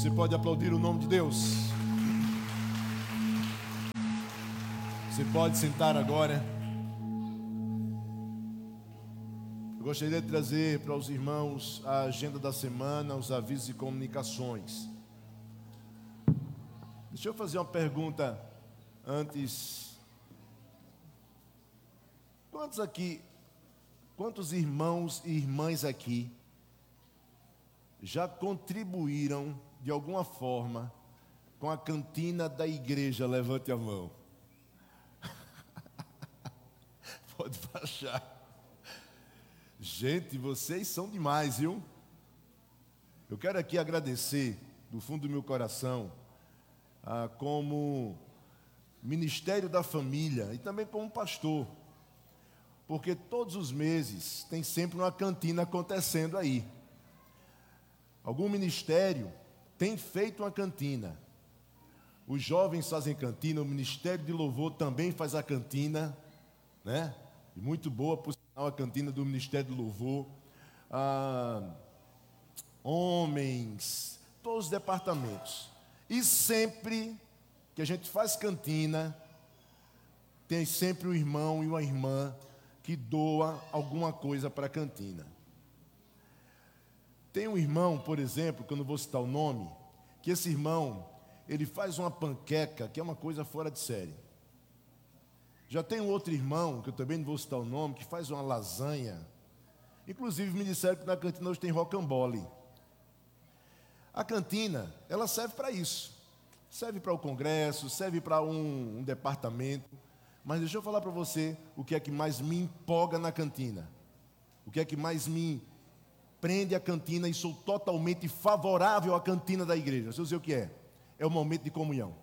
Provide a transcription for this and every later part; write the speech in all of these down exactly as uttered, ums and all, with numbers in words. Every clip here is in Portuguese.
Você pode aplaudir o nome de Deus. Você pode sentar agora. Eu gostaria de trazer para os irmãos a agenda da semana, os avisos e comunicações. Deixa eu fazer uma pergunta antes. Quantos aqui, quantos irmãos e irmãs aqui já contribuíram de alguma forma com a cantina da igreja? Levante a mão. Pode baixar. Gente, vocês são demais, viu? Eu quero aqui agradecer do fundo do meu coração, ah, como Ministério da Família e também como pastor, porque todos os meses tem sempre uma cantina acontecendo aí. Algum ministério tem feito uma cantina. Os jovens fazem cantina, o Ministério de Louvor também faz a cantina, né? E muito boa, por sinal, a cantina do Ministério de Louvor. Ah, homens, todos os departamentos. E sempre que a gente faz cantina, tem sempre um irmão e uma irmã que doa alguma coisa para a cantina. Tem um irmão, por exemplo, que eu não vou citar o nome, que esse irmão, ele faz uma panqueca, que é uma coisa fora de série. Já tem um outro irmão, que eu também não vou citar o nome, que faz uma lasanha. Inclusive, me disseram que na cantina hoje tem rocambole. A cantina, ela serve para isso. Serve para o congresso, serve para um, um departamento. Mas deixa eu falar para você o que é que mais me empolga na cantina. O que é que mais me prende a cantina e sou totalmente favorável à cantina da igreja. Você sei o que é? É o momento de comunhão.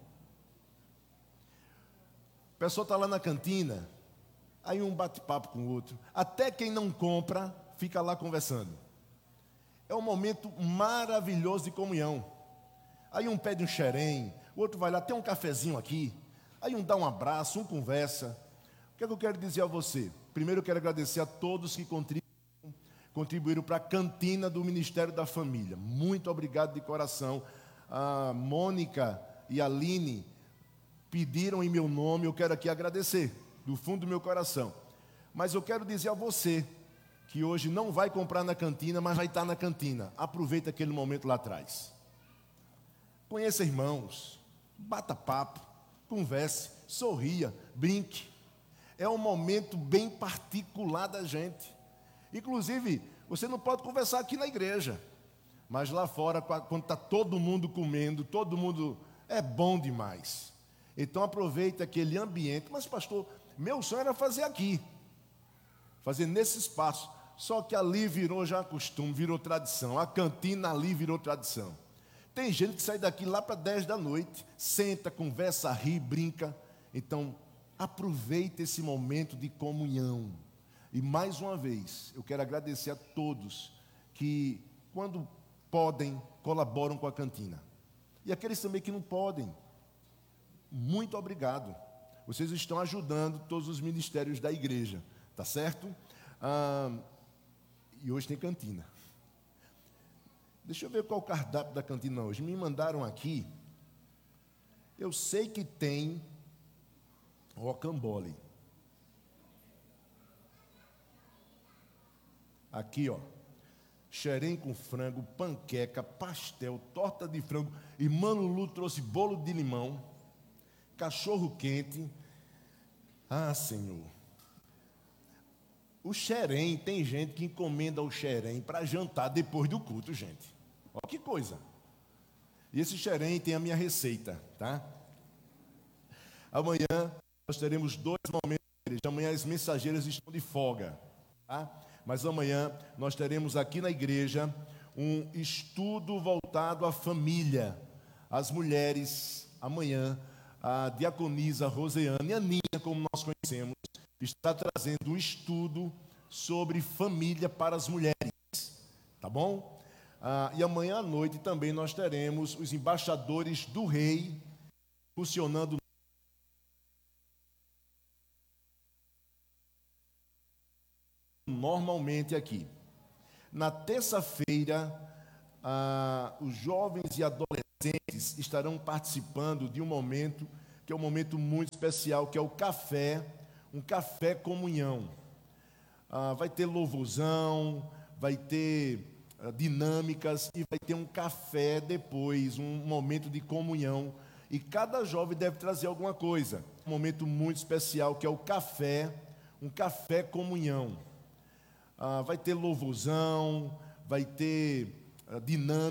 O pessoal está lá na cantina, aí um bate-papo com o outro. Até quem não compra, fica lá conversando. É um momento maravilhoso de comunhão. Aí um pede um xerém, o outro vai lá, tem um cafezinho aqui. Aí um dá um abraço, um conversa. O que é que eu quero dizer a você? Primeiro eu quero agradecer a todos que contribuíram, contribuíram para a cantina do Ministério da Família. Muito obrigado de coração. A Mônica e a Aline pediram em meu nome, eu quero aqui agradecer, do fundo do meu coração. Mas eu quero dizer a você, que hoje não vai comprar na cantina, mas vai estar na cantina. Aproveita aquele momento lá atrás. Conheça irmãos, bata papo, converse, sorria, brinque. É um momento bem particular da gente. Inclusive, você não pode conversar aqui na igreja, mas lá fora, quando está todo mundo comendo, todo mundo, é bom demais. Então aproveita aquele ambiente. Mas pastor, meu sonho era fazer aqui, fazer nesse espaço. Só que ali virou já costume, virou tradição. A cantina ali virou tradição. Tem gente que sai daqui lá para dez da noite, senta, conversa, ri, brinca. Então aproveita esse momento de comunhão. E mais uma vez, eu quero agradecer a todos que, quando podem, colaboram com a cantina. E aqueles também que não podem, muito obrigado. Vocês estão ajudando todos os ministérios da igreja, tá certo? Ah, e hoje tem cantina. Deixa eu ver qual é o cardápio da cantina hoje. Me mandaram aqui. Eu sei que tem rocambole. Aqui, ó. Xerém com frango, panqueca, pastel, torta de frango. E Mano Lu trouxe bolo de limão, cachorro quente. Ah, Senhor. O xerém, tem gente que encomenda o xerém para jantar depois do culto, gente. Olha que coisa. E esse xerém tem a minha receita, tá? Amanhã nós teremos dois momentos da igreja. Amanhã as mensageiras estão de folga, tá? Mas amanhã nós teremos aqui na igreja um estudo voltado à família. As mulheres, amanhã, a diaconisa Roseane e a Aninha, como nós conhecemos, está trazendo um estudo sobre família para as mulheres, tá bom? Ah, e amanhã à noite também nós teremos os embaixadores do rei funcionando normalmente aqui. Na terça-feira, ah, os jovens e adolescentes adolescentes estarão participando de um momento que é um momento muito especial, que é o café, um café comunhão. Ah, vai ter louvorzão, vai ter ah, dinâmicas e vai ter um café depois, um momento de comunhão. E cada jovem deve trazer alguma coisa. Um momento muito especial, que é o café, um café comunhão. Ah, vai ter louvorzão, vai ter ah, dinâmica.